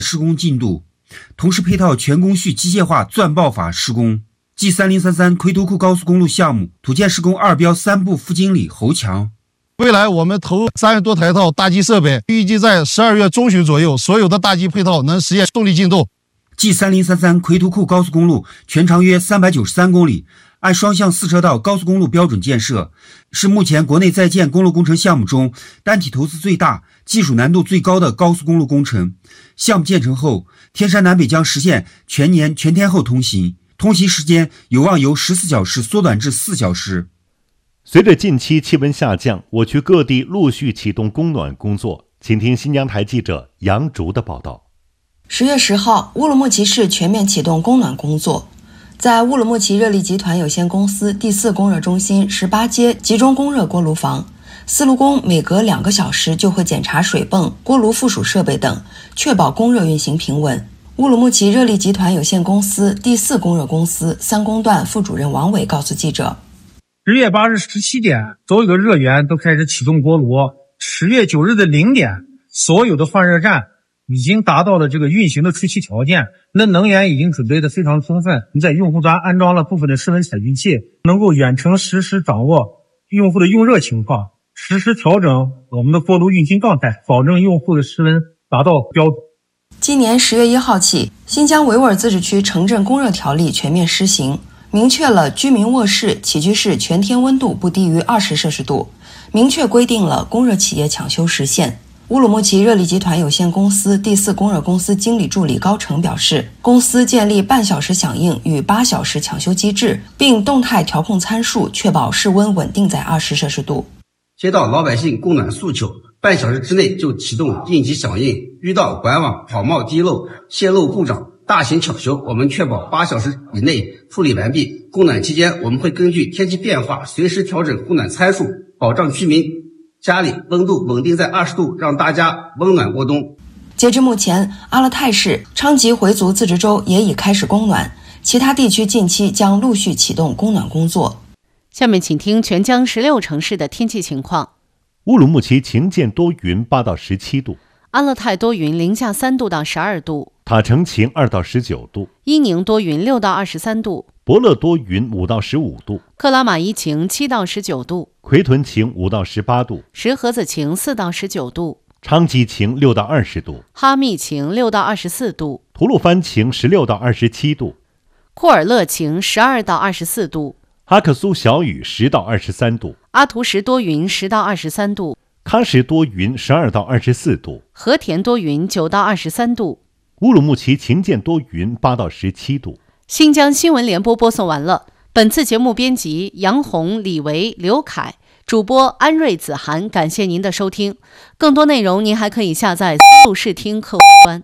施工进度，同时配套全工序机械化钻爆法施工。G3033奎图库高速公路项目土建施工二标3部副经理侯强。 未来我们投入30多台大机设备，预计在12月中旬左右，所有的大机配套能实现动力进度。 G3033奎图库高速公路全长约393公里，按双向4车道高速公路标准建设，是目前国内在建公路工程项目中单体投资最大、技术难度最高的高速公路工程。项目建成后，天山南北将实现全年全天候通行，通行时间有望由14小时缩短至4小时。 随着近期气温下降，我区各地陆续启动供暖工作。请听新疆台记者杨竹的报道。 10月10号，乌鲁木齐市全面启动供暖工作。在乌鲁木齐热力集团有限公司第4供热中心18阶集中供热锅炉房，司炉工每隔2个小时就会检查水泵、锅炉附属设备等，确保供热运行平稳。乌鲁木齐热力集团有限公司第4供热公司3工段副主任王伟告诉记者 ，10月8日17点，所有的热源都开始启动锅炉。10月9日的0点，所有的换热站已经达到了这个运行的初期条件，那能源已经准备的非常充分。你在用户端安装了部分的室温采集器，能够远程实时掌握用户的用热情况，实时调整我们的锅炉运行状态，保证用户的室温达到标准。 今年10月1号起，新疆维吾尔自治区城镇供热条例全面施行，明确了居民卧室、起居室全天温度不低于20摄氏度，明确规定了供热企业抢修时限。乌鲁木齐热力集团有限公司第4供热公司经理助理高成表示，公司建立半小时响应与8小时抢修机制，并动态调控参数，确保室温稳定在20摄氏度。 接到老百姓供暖诉求，半小时之内就启动应急响应，遇到管网跑冒滴漏、线路故障、大型抢修，我们确保8小时以内处理完毕。供暖期间，我们会根据天气变化随时调整供暖参数，保障居民家里温度稳定在20度，让大家温暖过冬。 截至目前，阿勒泰市、昌吉回族自治州也已开始供暖，其他地区近期将陆续启动供暖工作。 下面请听全疆16城市的天气情况。 乌鲁木齐晴见多云8到17度， 阿勒泰多云零下3度到12度， 塔城晴2到19度， 伊宁多云6到23度， 博乐多云5到15度， 克拉玛依晴7到19度， 奎屯晴5到18度， 石河子晴4到19度， 昌吉晴6到20度， 哈密晴6到24度， 吐鲁番晴16到27度， 库尔勒晴12到24度， 哈克苏小雨10到23度， 阿图什多云10到23度， 喀什多云12到24度， 和田多云9到23度， 乌鲁木齐晴见多云8到17度。 新疆新闻联播播送完了。本次节目编辑杨红、李维、刘凯，主播安瑞、子涵，感谢您的收听。更多内容您还可以下载思路视听客户端。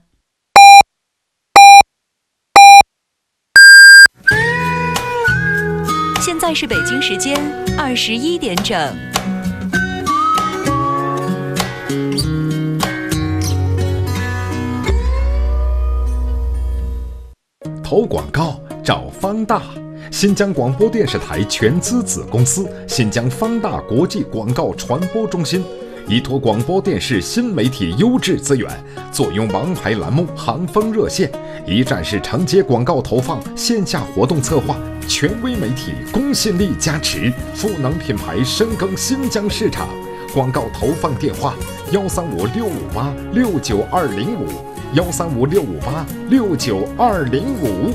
现在是北京时间21点整。 投广告找方大，新疆广播电视台全资子公司新疆方大国际广告传播中心，依托广播电视新媒体优质资源，坐拥王牌栏目、行风热线，一站式承接广告投放、线下活动策划，权威媒体公信力加持，赋能品牌深耕新疆市场。广告投放电话：135-658-69205，135-658-69205。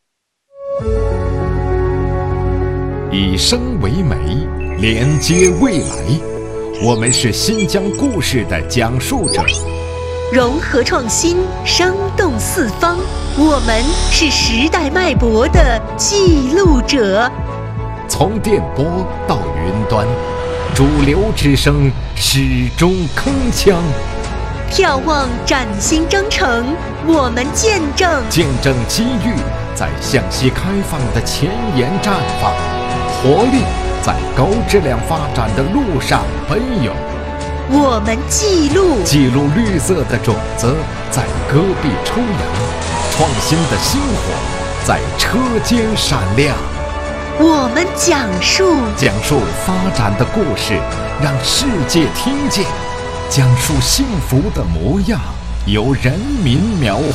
以声为媒，连接未来。我们是新疆故事的讲述者， 融合创新，生动四方。我们是时代脉搏的记录者。 从电波到云端，主流之声始终铿锵。 眺望崭新征程，我们见证机遇在向西开放的前沿绽放，活力在高质量发展的路上奔涌。 我们记录绿色的种子在戈壁抽芽，创新的星火在车间闪亮。 我们讲述发展的故事，让世界听见，讲述幸福的模样，由人民描绘。